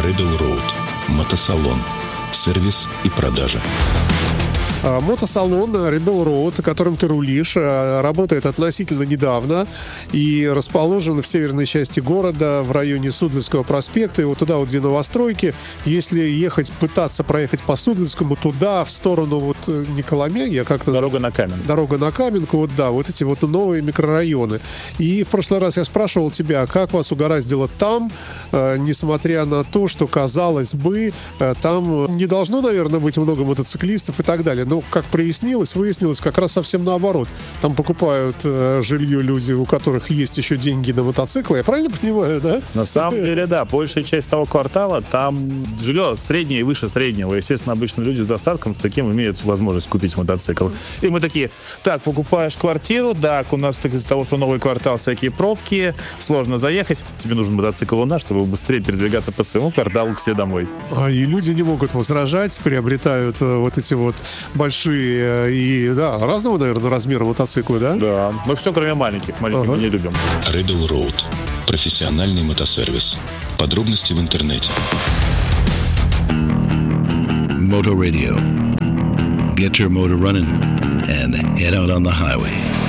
Rebel Road. Мотосалон. Сервис и продажа. Мотосалон Rebel Road, которым ты рулишь, работает относительно недавно и расположен в северной части города, в районе Суздальского проспекта. И вот туда, вот где новостройки. Если ехать, пытаться проехать по Суздальскому, туда, в сторону вот Николомяги, как-то... Дорога на Каменку. Дорога на Каменку, вот да, вот эти вот новые микрорайоны. И в прошлый раз я спрашивал тебя, как вас угораздило там, несмотря на то, что, казалось бы, там не должно, наверное, быть много мотоциклистов и так далее. Но, как выяснилось как раз совсем наоборот. Там покупают жилье люди, у которых есть еще деньги на мотоциклы. Я правильно понимаю, да? На самом деле, да. Большая часть того квартала, там жилье среднее и выше среднего. Естественно, обычно люди с достатком с таким имеют возможность купить мотоцикл. И мы такие, так, покупаешь квартиру, так, у нас из-за того, что новый квартал, всякие пробки, сложно заехать, тебе нужен мотоцикл у нас, чтобы быстрее передвигаться по своему кварталу к себе домой. И люди не могут возражать, приобретают вот эти вот большие и, да, разного, наверное, размера мотоциклы, да? Да, мы все, кроме маленьких. Маленьких мы не любим. Rebel Road. Профессиональный мотосервис. Подробности в интернете. Motor Radio. Get your motor running and head out on the highway.